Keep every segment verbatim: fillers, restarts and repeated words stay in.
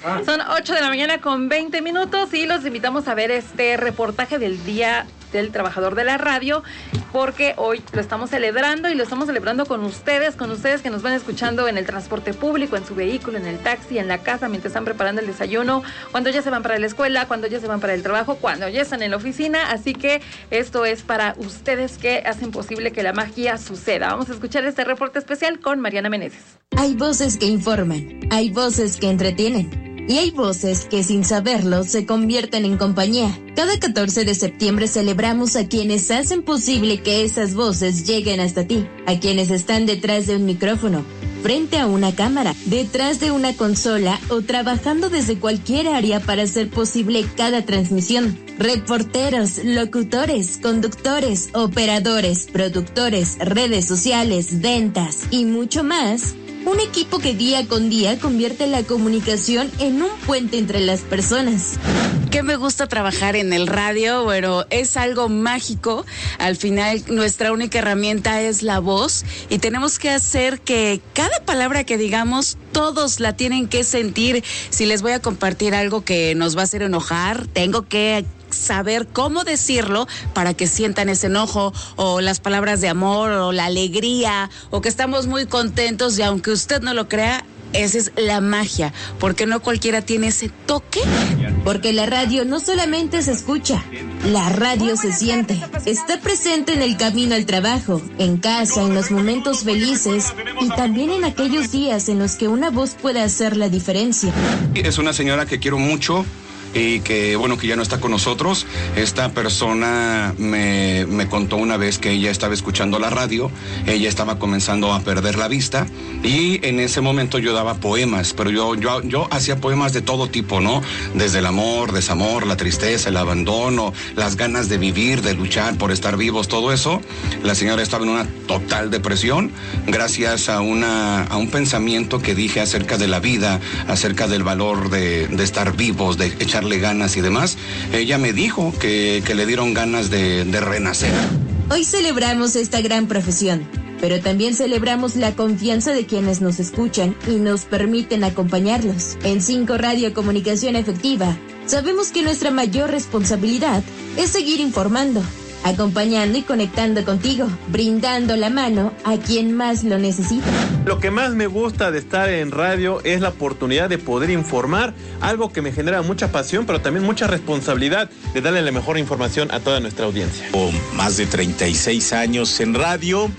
Ah. Son ocho de la mañana con veinte minutos y los invitamos a ver este reportaje del Día del Trabajador de la Radio, porque hoy lo estamos celebrando y lo estamos celebrando con ustedes, con ustedes que nos van escuchando en el transporte público, en su vehículo, en el taxi, en la casa, mientras están preparando el desayuno, cuando ya se van para la escuela, cuando ya se van para el trabajo, cuando ya están en la oficina. Así que esto es para ustedes que hacen posible que la magia suceda. Vamos a escuchar este reporte especial con Mariana Meneses. Hay voces que informan, hay voces que entretienen. Y hay voces que sin saberlo se convierten en compañía. Cada catorce de septiembre celebramos a quienes hacen posible que esas voces lleguen hasta ti. A quienes están detrás de un micrófono, frente a una cámara, detrás de una consola o trabajando desde cualquier área para hacer posible cada transmisión. Reporteros, locutores, conductores, operadores, productores, redes sociales, ventas y mucho más. Un equipo que día con día convierte la comunicación en un puente entre las personas. ¿Qué me gusta trabajar en el radio? Bueno, es algo mágico. Al final, nuestra única herramienta es la voz y tenemos que hacer que cada palabra que digamos, todos la tienen que sentir. Si les voy a compartir algo que nos va a hacer enojar, tengo que saber cómo decirlo para que sientan ese enojo, o las palabras de amor, o la alegría, o que estamos muy contentos, y aunque usted no lo crea, esa es la magia, porque no cualquiera tiene ese toque. Porque la radio no solamente se escucha, la radio se siente. Está presente en el camino al trabajo, en casa, en los momentos felices y también en aquellos días en los que una voz puede hacer la diferencia. Es una señora que quiero mucho y que, bueno, que ya no está con nosotros. Esta persona me, me contó una vez que ella estaba escuchando la radio, ella estaba comenzando a perder la vista, y en ese momento yo daba poemas, pero yo, yo, yo hacía poemas de todo tipo, ¿no? Desde el amor, desamor, la tristeza, el abandono, las ganas de vivir, de luchar por estar vivos, todo eso. La señora estaba en una total depresión, gracias a, una, a un pensamiento que dije acerca de la vida, acerca del valor de, de estar vivos, de echar ganas y demás. Ella me dijo que, que le dieron ganas de, de renacer. Hoy celebramos esta gran profesión, pero también celebramos la confianza de quienes nos escuchan y nos permiten acompañarlos. En Cinco Radio Comunicación Efectiva, sabemos que nuestra mayor responsabilidad es seguir informando, acompañando y conectando contigo, brindando la mano a quien más lo necesita. Lo que más me gusta de estar en radio es la oportunidad de poder informar, algo que me genera mucha pasión, pero también mucha responsabilidad de darle la mejor información a toda nuestra audiencia. Con más de treinta y seis años en radio,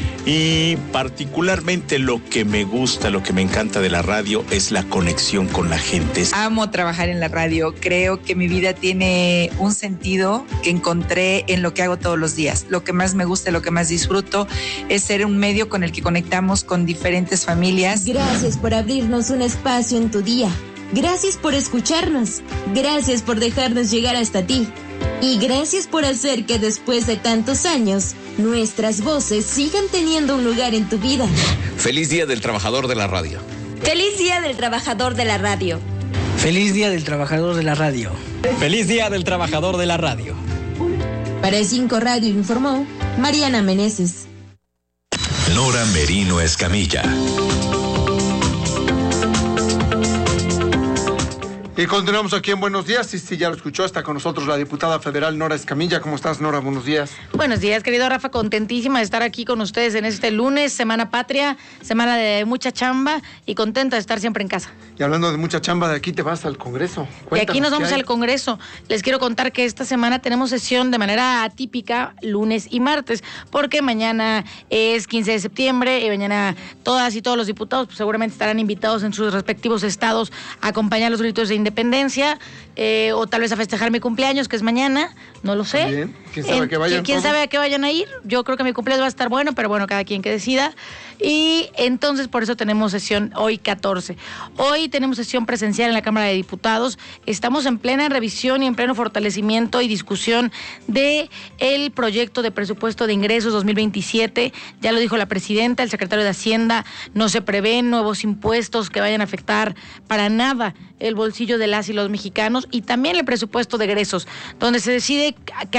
y particularmente lo que me gusta, lo que me encanta de la radio es la conexión con la gente. Amo trabajar en la radio, creo que mi vida tiene un sentido que encontré en lo que hago todos los días. Lo que más me gusta, lo que más disfruto es ser un medio con el que conectamos con diferentes familias. Gracias por abrirnos un espacio en tu día. Gracias por escucharnos. Gracias por dejarnos llegar hasta ti. Y gracias por hacer que después de tantos años, nuestras voces sigan teniendo un lugar en tu vida. Feliz Día del Trabajador de la Radio. Feliz Día del Trabajador de la Radio. Feliz Día del Trabajador de la Radio. Feliz Día del Trabajador de la Radio. Para Cinco Radio informó Mariana Meneses. Nora Merino Escamilla. Y continuamos aquí en Buenos Días. Sí, sí, ya lo escuchó. Está con nosotros la diputada federal Nora Escamilla. ¿Cómo estás, Nora? Buenos días. Buenos días, querido Rafa. Contentísima de estar aquí con ustedes en este lunes, Semana Patria, semana de mucha chamba y contenta de estar siempre en casa. Y hablando de mucha chamba, de aquí te vas al Congreso. Cuéntanos, y aquí nos vamos al Congreso. Les quiero contar que esta semana tenemos sesión de manera atípica lunes y martes, porque mañana es quince de septiembre y mañana todas y todos los diputados pues, seguramente estarán invitados en sus respectivos estados a acompañar los gritos de independencia, eh, o tal vez a festejar mi cumpleaños, que es mañana, no lo sé. Bien. ¿Quién sabe a qué vayan? ¿Quién sabe a qué vayan a ir? Yo creo que mi cumpleaños va a estar bueno, pero bueno, cada quien que decida. Y entonces por eso tenemos sesión hoy catorce. Hoy tenemos sesión presencial en la Cámara de Diputados. Estamos en plena revisión y en pleno fortalecimiento y discusión de el proyecto de presupuesto de ingresos dos mil veintisiete. Ya lo dijo la presidenta, el secretario de Hacienda, no se prevén nuevos impuestos que vayan a afectar para nada el bolsillo de las y los mexicanos, y también el presupuesto de egresos, donde se decide a, a qué se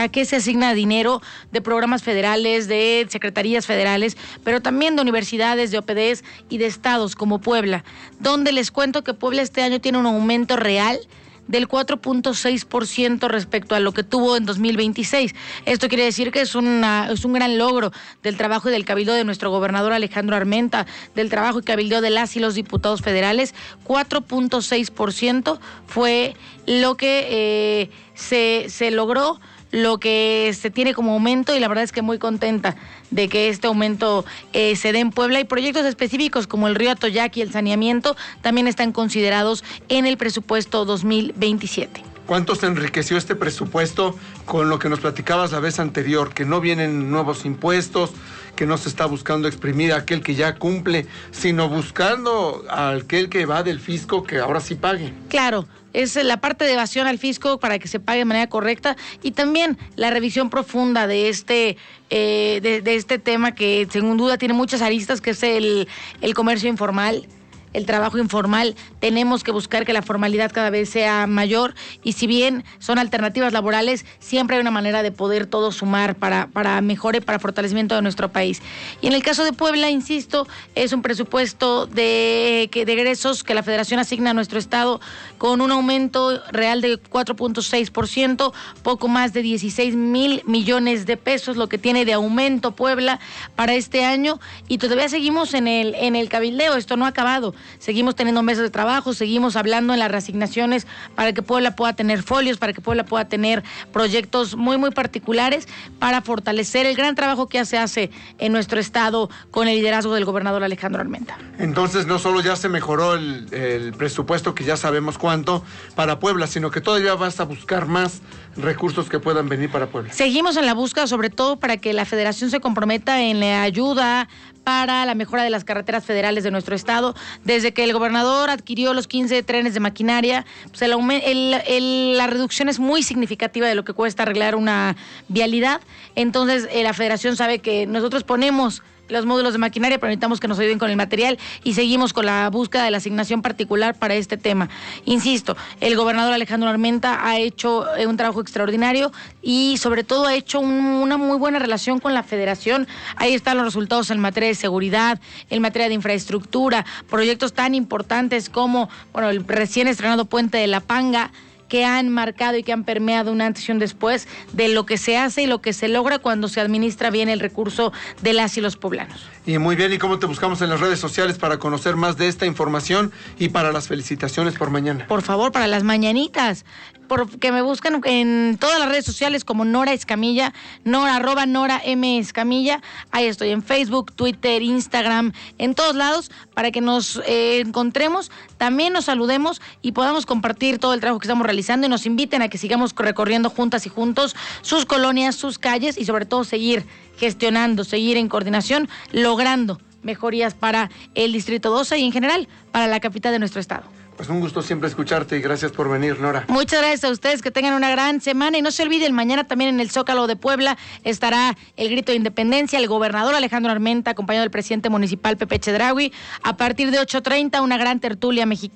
asigna dinero de programas federales, de secretarías federales, pero también de universidades, de O P Ds y de estados como Puebla, donde les cuento que Puebla este año tiene un aumento real del cuatro punto seis por ciento respecto a lo que tuvo en dos mil veintiséis. Esto quiere decir que es, una, es un gran logro del trabajo y del cabildo de nuestro gobernador Alejandro Armenta, del trabajo y cabildo de las y los diputados federales. cuatro punto seis por ciento fue lo que eh, se, se logró, lo que se tiene como aumento, y la verdad es que muy contenta de que este aumento eh, se dé en Puebla, y proyectos específicos como el río Atoyac y el saneamiento también están considerados en el presupuesto dos mil veintisiete. ¿Cuánto se enriqueció este presupuesto con lo que nos platicabas la vez anterior? Que no vienen nuevos impuestos, que no se está buscando exprimir a aquel que ya cumple, sino buscando a aquel que va del fisco que ahora sí pague. Claro, es la parte de evasión al fisco para que se pague de manera correcta, y también la revisión profunda de este eh, de, de este tema que sin duda tiene muchas aristas, que es el, el comercio informal, el trabajo informal. Tenemos que buscar que la formalidad cada vez sea mayor, y si bien son alternativas laborales, siempre hay una manera de poder todos sumar para, para mejora y para fortalecimiento de nuestro país. Y en el caso de Puebla, insisto, es un presupuesto de, de egresos que la Federación asigna a nuestro estado con un aumento real de cuatro punto seis por ciento, poco más de dieciséis mil millones de pesos, lo que tiene de aumento Puebla para este año, y todavía seguimos en el, en el cabildeo. Esto no ha acabado. Seguimos teniendo mesas de trabajo, seguimos hablando en las reasignaciones para que Puebla pueda tener folios, para que Puebla pueda tener proyectos muy, muy particulares para fortalecer el gran trabajo que ya se hace en nuestro estado con el liderazgo del gobernador Alejandro Armenta. Entonces, no solo ya se mejoró el, el presupuesto, que ya sabemos cuánto, para Puebla, sino que todavía vas a buscar más recursos que puedan venir para Puebla. Seguimos en la búsqueda, sobre todo para que la Federación se comprometa en la ayuda para la mejora de las carreteras federales de nuestro estado. Desde que el gobernador adquirió los quince trenes de maquinaria, pues el, el, el, la reducción es muy significativa de lo que cuesta arreglar una vialidad. Entonces, eh, la Federación sabe que nosotros ponemos los módulos de maquinaria, pero necesitamos que nos ayuden con el material, y seguimos con la búsqueda de la asignación particular para este tema. Insisto, el gobernador Alejandro Armenta ha hecho eh, un trabajo extraordinario, y sobre todo ha hecho un, una muy buena relación con la Federación. Ahí están los resultados en materia de seguridad, en materia de infraestructura, proyectos tan importantes como, bueno, el recién estrenado Puente de la Panga, que han marcado y que han permeado un antes y un después de lo que se hace y lo que se logra cuando se administra bien el recurso de las y los poblanos. Y muy bien, ¿y cómo te buscamos en las redes sociales para conocer más de esta información y para las felicitaciones por mañana? Por favor, para las mañanitas, porque me buscan en todas las redes sociales como Nora Escamilla, Nora, arroba Nora M Escamilla. Ahí estoy en Facebook, Twitter, Instagram, en todos lados, para que nos eh, encontremos, también nos saludemos y podamos compartir todo el trabajo que estamos realizando, y nos inviten a que sigamos recorriendo juntas y juntos sus colonias, sus calles, y sobre todo seguir gestionando, seguir en coordinación, logrando mejorías para el Distrito doce y en general para la capital de nuestro estado. Pues un gusto siempre escucharte y gracias por venir, Nora. Muchas gracias a ustedes, que tengan una gran semana, y no se olviden, mañana también en el Zócalo de Puebla estará el grito de independencia, el gobernador Alejandro Armenta, acompañado del presidente municipal Pepe Chedraui, a partir de ocho treinta, una gran tertulia mexicana.